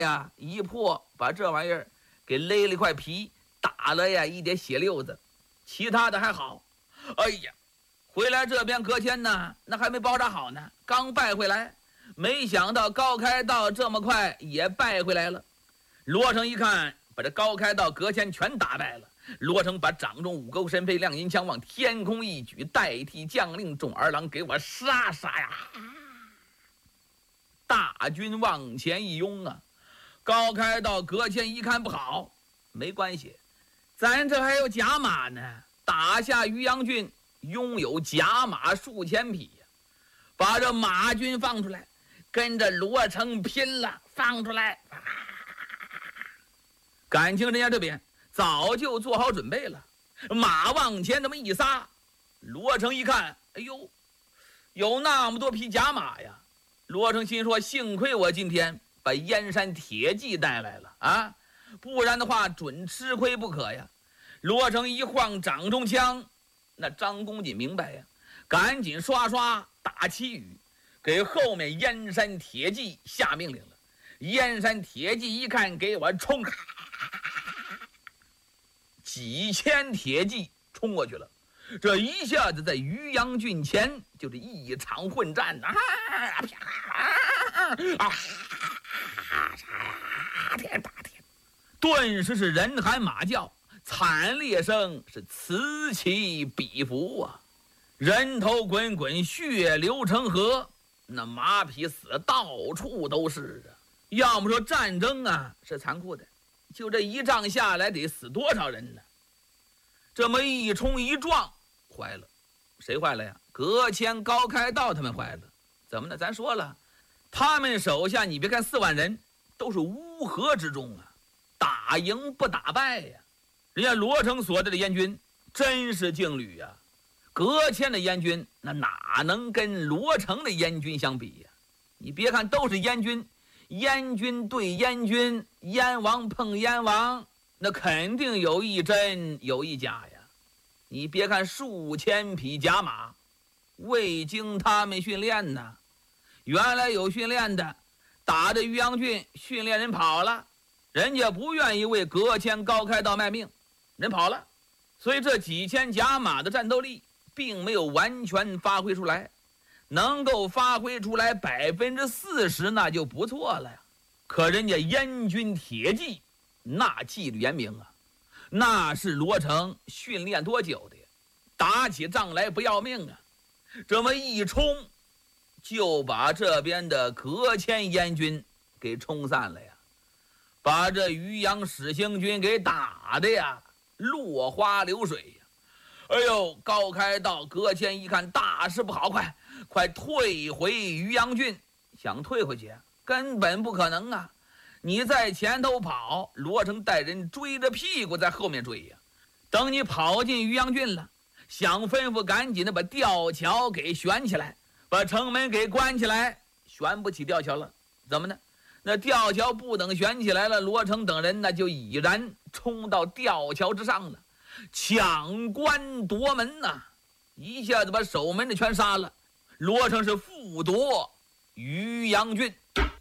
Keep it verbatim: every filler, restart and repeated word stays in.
呀一破，把这玩意儿给勒了一块皮，打了呀一点血溜子，其他的还好。哎呀，回来这边隔天呢，那还没包扎好呢，刚败回来，没想到高开道这么快也败回来了。罗成一看，把这高开道隔天全打败了。罗成把掌中五钩神飞亮银枪往天空一举，代替将令众儿郎给我杀杀呀！大军往前一拥啊，高开道隔天一看不好，没关系，咱这还有甲马呢，打下渔阳郡，拥有甲马数千匹呀，把这马军放出来，跟着罗成拼了，放出来！感情人家这边早就做好准备了，马往前这么一撒，罗成一看，哎呦，有那么多匹甲马呀！罗成心说，幸亏我今天把燕山铁骑带来了啊，不然的话准吃亏不可呀。罗成一晃掌中枪，那张公瑾明白呀，赶紧刷刷打旗语，给后面燕山铁骑下命令了。燕山铁骑一看，给我冲！几千铁骑冲过去了，这一下子在渔阳郡前就是一场混战啊！啊！杀天大天，顿时是人喊马叫，惨烈声是此起彼伏啊！人头滚滚，血流成河，那马匹死的到处都是啊！要么说战争啊是残酷的，就这一仗下来得死多少人呢？这么一冲一撞，坏了，谁坏了呀？葛谦、高开道他们坏了。怎么呢？咱说了，他们手下你别看四万人，都是乌合之众啊，打赢不打败呀。人家罗成所在的燕军真是劲旅呀，葛谦的燕军那哪能跟罗成的燕军相比呀？你别看都是燕军，燕军对燕军，燕王碰燕王，那肯定有一真有一假呀。你别看数千匹甲马，未经他们训练呢，原来有训练的，打着渔阳郡，训练人跑了，人家不愿意为葛谦、高开道卖命，人跑了，所以这几千甲马的战斗力并没有完全发挥出来，能够发挥出来百分之四十那就不错了呀。可人家燕军铁骑那纪律严明啊，那是罗成训练多久的呀？打起仗来不要命啊！这么一冲，就把这边的葛谦燕军给冲散了呀，把这渔阳始兴军给打的呀落花流水呀！哎呦，高开道、葛谦一看大事不好，快快退回渔阳郡！想退回去根本不可能啊！你在前头跑，罗成带人追着屁股在后面追呀。等你跑进渔阳郡了，想吩咐赶紧的把吊桥给悬起来，把城门给关起来，悬不起吊桥了。怎么呢？那吊桥不等悬起来了，罗成等人那就已然冲到吊桥之上了，抢关夺门呐、啊！一下子把守门的全杀了。罗成是复夺渔阳郡。